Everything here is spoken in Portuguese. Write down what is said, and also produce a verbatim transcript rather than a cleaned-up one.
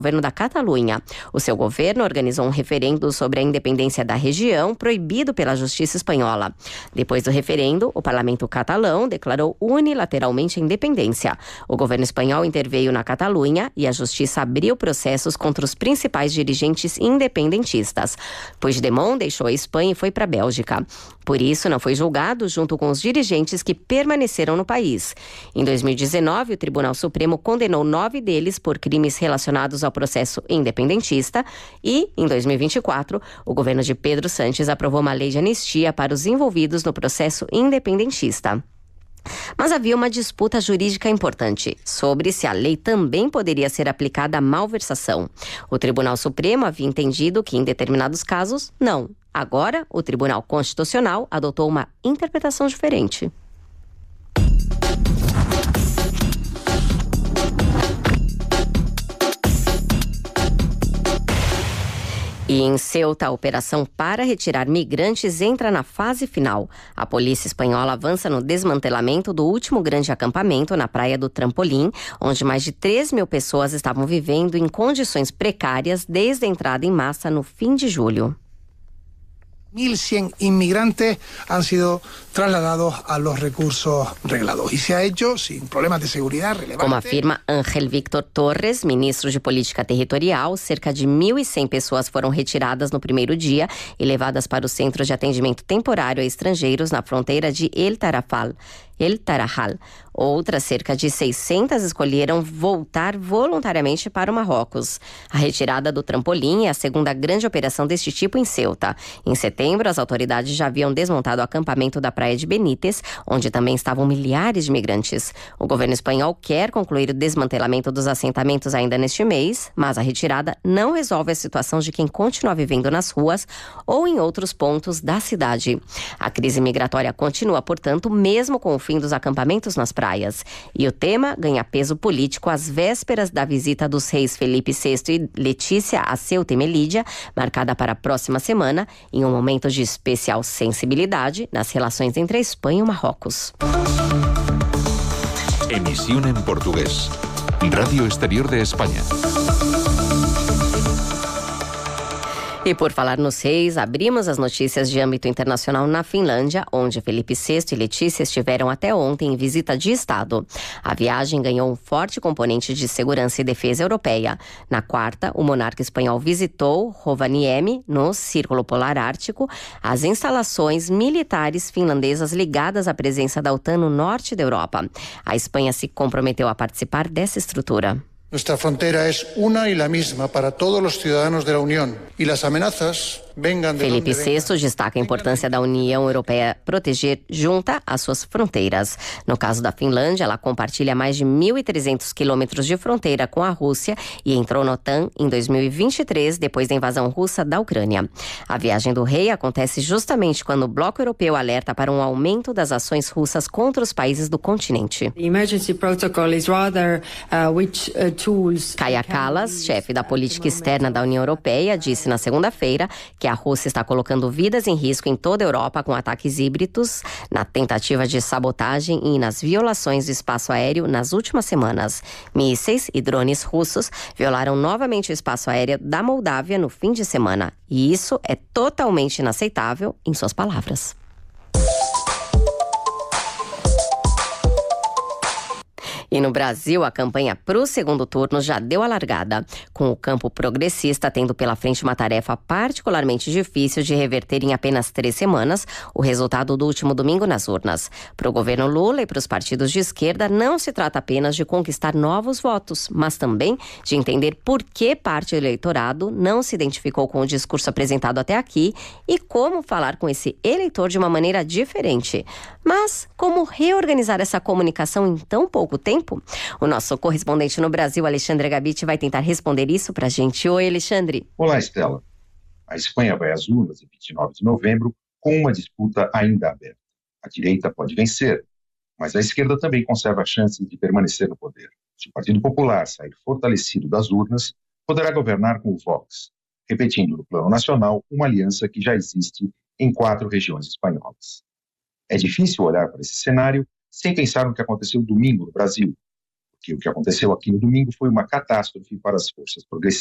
governo da Catalunha. O seu governo organizou um referendo sobre a independência da região, proibido pela justiça espanhola. Depois do referendo, o parlamento catalão declarou unilateralmente a independência. O governo espanhol interveio na Catalunha e a justiça abriu processos contra os principais dirigentes independentistas. Puigdemont deixou a Espanha e foi para a Bélgica. Por isso, não foi julgado junto com os dirigentes que permaneceram no país. Em dois mil e dezenove, o Tribunal Supremo condenou nove deles por crimes relacionados ao processo independentista e, em dois mil e vinte e quatro, o governo de Pedro Sánchez aprovou uma lei de anistia para os envolvidos no processo independentista. Mas havia uma disputa jurídica importante sobre se a lei também poderia ser aplicada à malversação. O Tribunal Supremo havia entendido que, em determinados casos, não. Agora, o Tribunal Constitucional adotou uma interpretação diferente. E em Ceuta, a operação para retirar migrantes entra na fase final. A polícia espanhola avança no desmantelamento do último grande acampamento na praia do Trampolim, onde mais de três mil pessoas estavam vivendo em condições precárias desde a entrada em massa no fim de julho. mil cien inmigrantes han sido trasladados a los recursos reglados y se ha hecho sin problemas de seguridad relevantes. Como afirma Ángel Víctor Torres, ministro de Política Territorial, cerca de mil e cem pessoas foram retiradas no primeiro dia e levadas para o Centro de Atendimento Temporário a Estrangeiros na fronteira de El Tarafal. El Tarajal. Outras cerca de seiscentas escolheram voltar voluntariamente para o Marrocos. A retirada do Trampolim é a segunda grande operação deste tipo em Ceuta. Em setembro, as autoridades já haviam desmontado o acampamento da praia de Benítez, onde também estavam milhares de migrantes. O governo espanhol quer concluir o desmantelamento dos assentamentos ainda neste mês, mas a retirada não resolve a situação de quem continua vivendo nas ruas ou em outros pontos da cidade. A crise migratória continua, portanto, mesmo com o fim dos acampamentos nas praias. E o tema ganha peso político às vésperas da visita dos reis Felipe sexto e Letícia a Ceuta e Melilla, marcada para a próxima semana, em um momento de especial sensibilidade nas relações entre a Espanha e o Marrocos. Emisión en portugués. Radio Exterior de España. E por falar nos reis, abrimos as notícias de âmbito internacional na Finlândia, onde Felipe sexto e Letícia estiveram até ontem em visita de Estado. A viagem ganhou um forte componente de segurança e defesa europeia. Na quarta, o monarca espanhol visitou Rovaniemi, no Círculo Polar Ártico, as instalações militares finlandesas ligadas à presença da OTAN no norte da Europa. A Espanha se comprometeu a participar dessa estrutura. Nuestra frontera es una y la misma para todos los ciudadanos de la Unión y las amenazas vengan de Felipe donde sexto destaca a importância da União Europeia proteger junta as suas fronteiras. No caso da Finlândia, ela compartilha mais de mil e trezentos quilômetros de fronteira com a Rússia e entrou na OTAN em dois mil e vinte e três, depois da invasão russa da Ucrânia. A viagem do rei acontece justamente quando o bloco europeu alerta para um aumento das ações russas contra os países do continente. The emergency protocol is rather uh, which uh, tools Kaja Kallas, chefe da política externa da União Europeia, disse na segunda-feira que a Rússia está colocando vidas em risco em toda a Europa com ataques híbridos, na tentativa de sabotagem e nas violações do espaço aéreo nas últimas semanas. Mísseis e drones russos violaram novamente o espaço aéreo da Moldávia no fim de semana. E isso é totalmente inaceitável, em suas palavras. E no Brasil, a campanha para o segundo turno já deu a largada, com o campo progressista tendo pela frente uma tarefa particularmente difícil de reverter em apenas três semanas o resultado do último domingo nas urnas. Para o governo Lula e para os partidos de esquerda, não se trata apenas de conquistar novos votos, mas também de entender por que parte do eleitorado não se identificou com o discurso apresentado até aqui e como falar com esse eleitor de uma maneira diferente. Mas como reorganizar essa comunicação em tão pouco tempo? O nosso correspondente no Brasil, Alexandre Gabiti, vai tentar responder isso pra gente. Oi, Alexandre. Olá, Estela. A Espanha vai às urnas em vinte e nove de novembro com uma disputa ainda aberta. A direita pode vencer, mas a esquerda também conserva a chance de permanecer no poder. Se o Partido Popular sair fortalecido das urnas, poderá governar com o Vox, repetindo no plano nacional uma aliança que já existe em quatro regiões espanholas. É difícil olhar para esse cenário sem pensar no que aconteceu domingo no Brasil. que o que aconteceu aqui no domingo foi uma catástrofe para as forças progressistas.